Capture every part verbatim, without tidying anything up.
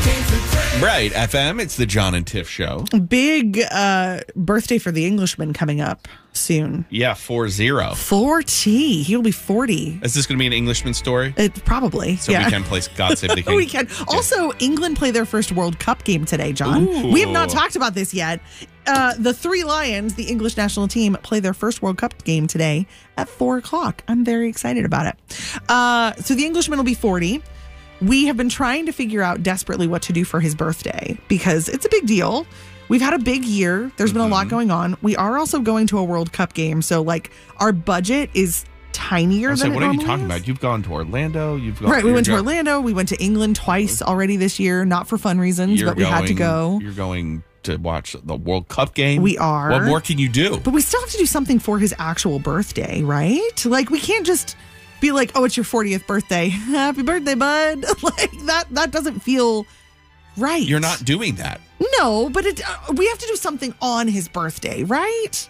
Bright F M, it's the John and Tiff Show. Big uh, birthday for the Englishman coming up soon. Yeah, four zero. forty. He'll be forty. Is this going to be an Englishman story? It probably. So yeah. we can play God Save the King. we can. Also, England play their first World Cup game today, John. Ooh. We have not talked about this yet. Uh, the Three Lions, the English national team, play their first World Cup game today at four o'clock. I'm very excited about it. Uh, so the Englishman will be forty. We have been trying to figure out desperately what to do for his birthday because it's a big deal. We've had a big year. There's been a lot going on. We are also going to a World Cup game. So, like, our budget is tinier than So it what are you normally talking is. about? You've gone to Orlando. You've gone Right, we you're went to go- Orlando. We went to England twice already this year. Not for fun reasons, You're but we had to going- go. You're going to watch the World Cup game? We are. What more can you do? But we still have to do something for his actual birthday, right? Like, we can't just be like, oh, it's your fortieth birthday. Happy birthday, bud. Like, that that doesn't feel right. You're not doing that. No, but it, uh, we have to do something on his birthday, right?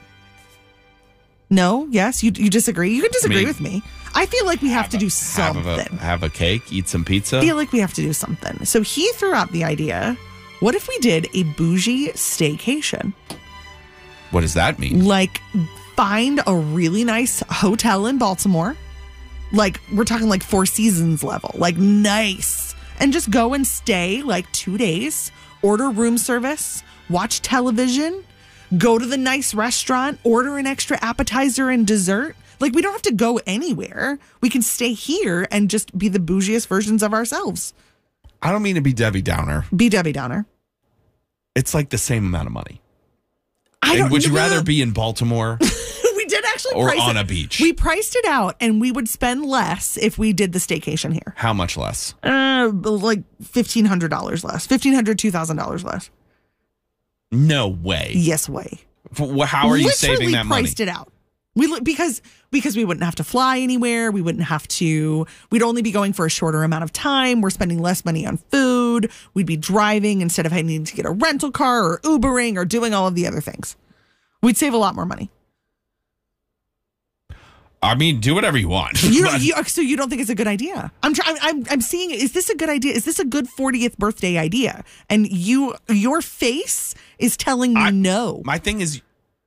No? Yes? You you disagree? You can disagree Me- with me. I feel like we have, Have to a- do something. Have a, have a cake, eat some pizza. I feel like we have to do something. So he threw out the idea, what if we did a bougie staycation? What does that mean? Like, find a really nice hotel in Baltimore. Like, we're talking like Four Seasons level. Like, nice. And just go and stay like two days. Order room service. Watch television. Go to the nice restaurant. Order an extra appetizer and dessert. Like, we don't have to go anywhere. We can stay here and just be the bougiest versions of ourselves. I don't mean to be Debbie Downer. Be Debbie Downer. It's like the same amount of money. I And don't would you know. rather be in Baltimore We did actually or price on it. a beach? We priced it out, and we would spend less if we did the staycation here. How much less? Uh, like fifteen hundred dollars less, fifteen hundred, two thousand dollars less. No way. Yes, way. F- wh- How are you Literally saving that money? priced it out. We li- because because we wouldn't have to fly anywhere. We wouldn't have to. We'd only be going for a shorter amount of time. We're spending less money on food. We'd be driving instead of having to get a rental car or Ubering or doing all of the other things. We'd save a lot more money. I mean, do whatever you want. You, But- you so you don't think it's a good idea? I'm trying. I'm I'm seeing. Is this a good idea? Is this a good fortieth birthday idea? And you, your face is telling me I- no. My thing is,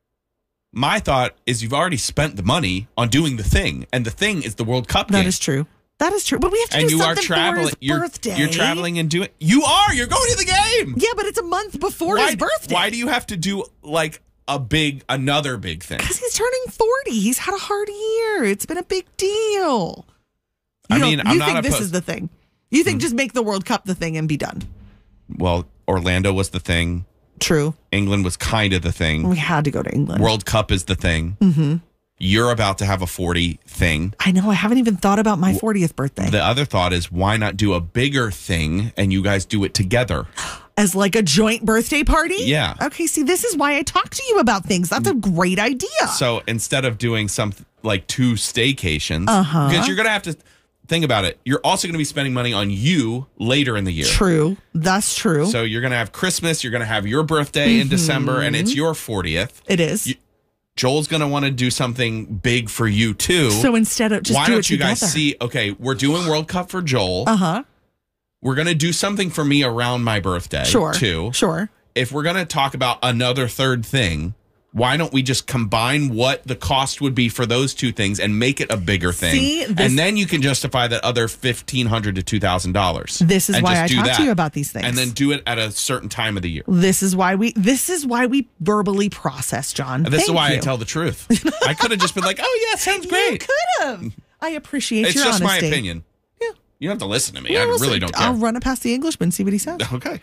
my thought is you've already spent the money on doing the thing, and the thing is the World Cup That game. is true. That is true. But we have to And do you are something traveling. for his You're, birthday. you're traveling and doing. You are. You're going to the game. Yeah, but it's a month before why, his birthday. Why do you have to do like a big, another big thing? Because he's turning forty. He's had a hard year. It's been a big deal. I You mean, don't- I'm you not think this opposed- is the thing? You think just make the World Cup the thing and be done? Well, Orlando was the thing. True. England was kind of the thing. We had to go to England. World Cup is the thing. Mm-hmm. You're about to have a forty thing. I know. I haven't even thought about my fortieth birthday The other thought is, why not do a bigger thing and you guys do it together? as like a joint birthday party. Yeah. Okay. See, this is why I talk to you about things. That's a great idea. So instead of doing some like two staycations, Uh-huh. because you're going to have to think about it, you're also going to be spending money on you later in the year. True. That's true. So you're going to have Christmas, you're going to have your birthday in December, and it's your fortieth. it is. You- Joel's going to want to do something big for you too. So instead of just why do don't it you together. guys see, okay, we're doing World Cup for Joel. Uh huh. We're going to do something for me around my birthday Sure. too. Sure. If we're going to talk about another third thing, why don't we just combine what the cost would be for those two things and make it a bigger thing? See, this- and then you can justify that other fifteen hundred dollars to two thousand dollars. This is and why just I do talk that. to you about these things. And then do it at a certain time of the year. This is why we. This is why we verbally process, John. And this is Thank why you. I tell the truth. I could have just been like, oh, yeah, sounds You great. could have. I appreciate It's your just honesty. my opinion. Yeah. You don't have to listen to me. Yeah, I listen, really don't care. I'll run it past the Englishman, see what he says. Okay.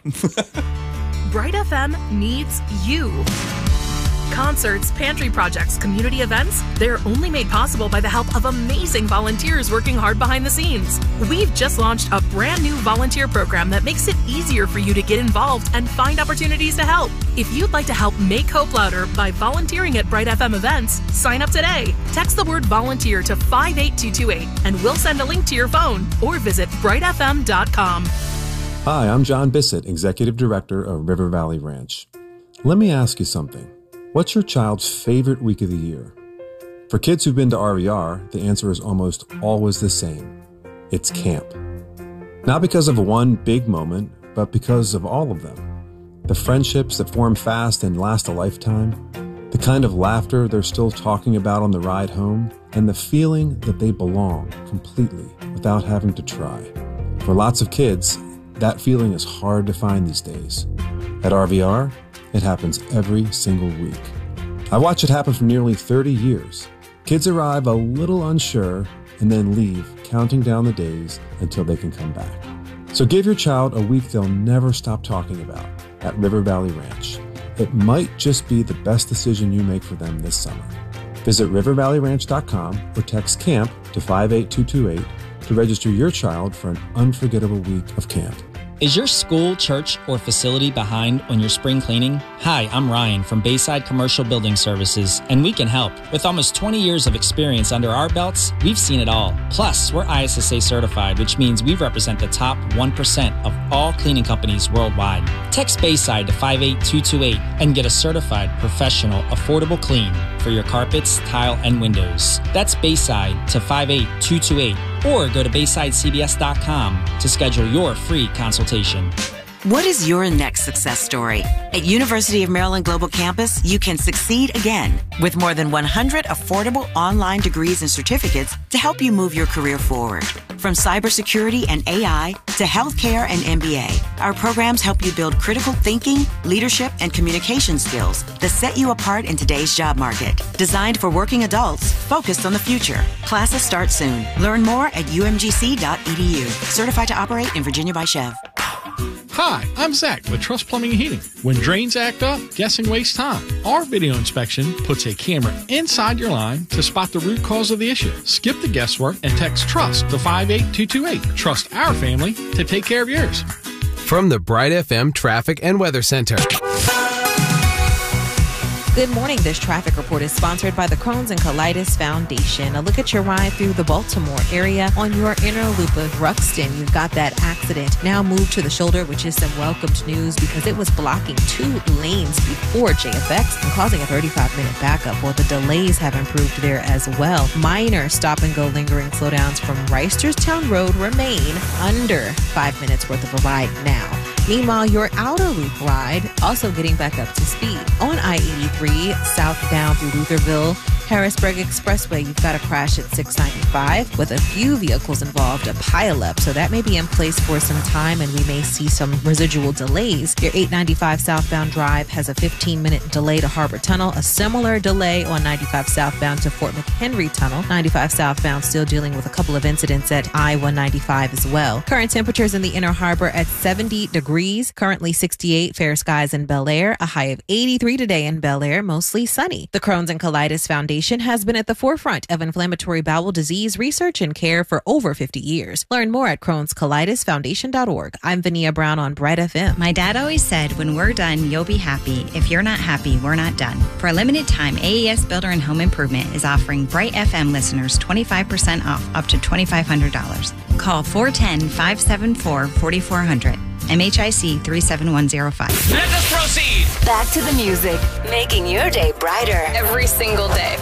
Bright F M needs you. Concerts, pantry projects, community events, they're only made possible by the help of amazing volunteers working hard behind the scenes. We've just launched a brand new volunteer program that makes it easier for you to get involved and find opportunities to help. If you'd like to help make hope louder by volunteering at Bright F M events, sign up today. Text the word volunteer to five eight two two eight and we'll send a link to your phone or visit bright f m dot com. Hi, I'm John Bissett, Executive Director of River Valley Ranch. Let me ask you something. What's your child's favorite week of the year? For kids who've been to R V R, the answer is almost always the same. It's camp. Not because of one big moment, but because of all of them. The friendships that form fast and last a lifetime, the kind of laughter they're still talking about on the ride home, and the feeling that they belong completely without having to try. For lots of kids, that feeling is hard to find these days. At R V R, it happens every single week. I watch it happen for nearly thirty years. Kids arrive a little unsure and then leave, counting down the days until they can come back. So give your child a week they'll never stop talking about at River Valley Ranch. It might just be the best decision you make for them this summer. Visit river valley ranch dot com or text CAMP to five eight two two eight to register your child for an unforgettable week of camp. Is your school, church, or facility behind on your spring cleaning? Hi, I'm Ryan from Bayside Commercial Building Services, and we can help. With almost twenty years of experience under our belts, we've seen it all. Plus, we're I S S A certified, which means we represent the top one percent of all cleaning companies worldwide. Text Bayside to five eight two two eight and get a certified, professional, affordable clean for your carpets, tile, and windows. That's Bayside to five eight two two eight, or go to bayside c b s dot com to schedule your free consultation. What is your next success story? At University of Maryland Global Campus, you can succeed again with more than one hundred affordable online degrees and certificates to help you move your career forward. From cybersecurity and A I to healthcare and M B A, our programs help you build critical thinking, leadership, and communication skills that set you apart in today's job market. Designed for working adults, focused on the future. Classes start soon. Learn more at u m g c dot e d u. Certified to operate in Virginia by Chev. Hi, I'm Zach with Trust Plumbing and Heating. When drains act up, guessing wastes time. Our video inspection puts a camera inside your line to spot the root cause of the issue. Skip the guesswork and text TRUST to five eight two two eight. Trust our family to take care of yours. From the Bright F M Traffic and Weather Center. Good morning. This traffic report is sponsored by the Crohn's and Colitis Foundation. A look at your ride through the Baltimore area on your inner loop of Ruxton. You've got that accident now moved to the shoulder, which is some welcomed news because it was blocking two lanes before J F X and causing a thirty-five minute backup. Well, the delays have improved there as well. Minor stop and go lingering slowdowns from Reisterstown Road remain under five minutes worth of a ride now. Meanwhile, your outer loop ride also getting back up to speed. On I eighty-three, southbound through Lutherville, Harrisburg Expressway, you've got a crash at six ninety-five with a few vehicles involved, a pileup. So that may be in place for some time and we may see some residual delays. Your eight ninety-five southbound drive has a fifteen minute delay to Harbor Tunnel, a similar delay on ninety-five southbound to Fort McHenry Tunnel. ninety-five southbound still dealing with a couple of incidents at I one ninety-five as well. Current temperatures in the Inner Harbor at seventy degrees, currently sixty-eight, fair skies in Bel Air, a high of eighty-three today in Bel Air, mostly sunny. The Crohn's and Colitis Foundation has been at the forefront of inflammatory bowel disease research and care for over fifty years. Learn more at crohns colitis foundation dot org. I'm Vania Brown on Bright F M. My dad always said, when we're done, you'll be happy. If you're not happy, we're not done. For a limited time, A E S Builder and Home Improvement is offering Bright F M listeners twenty-five percent off up to twenty-five hundred dollars. Call four one zero, five seven four, four four zero zero. M H I C three seven one zero five. Let us proceed. Back to the music, making your day brighter every single day.